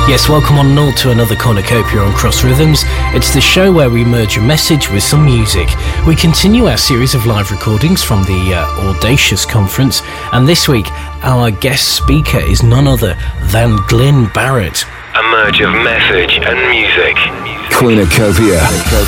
Yes, welcome on all to another cornucopia on Cross Rhythms. It's the show where we merge a message with some music. We continue our series of live recordings from the Audacious Conference, and this week our guest speaker is none other than Glyn Barrett. A merge of message and music. Cornucopia.